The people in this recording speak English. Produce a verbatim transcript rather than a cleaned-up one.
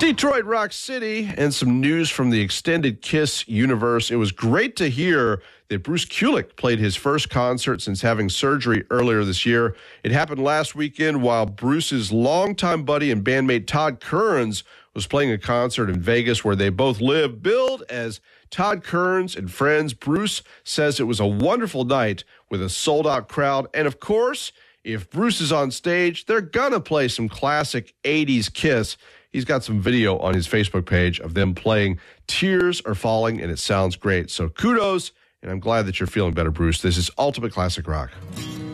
Detroit Rock City and some news from the extended KISS universe. It was great to hear that Bruce Kulick played his first concert since having surgery earlier this year. It happened last weekend while Bruce's longtime buddy and bandmate Todd Kerns was playing a concert in Vegas where they both live. Billed as Todd Kerns and friends, Bruce says it was a wonderful night with a sold-out crowd. And of course, if Bruce is on stage, they're gonna play some classic eighties KISS. He's got some video on his Facebook page of them playing Tears Are Falling, and it sounds great. So kudos, and I'm glad that you're feeling better, Bruce. This is Ultimate Classic Rock.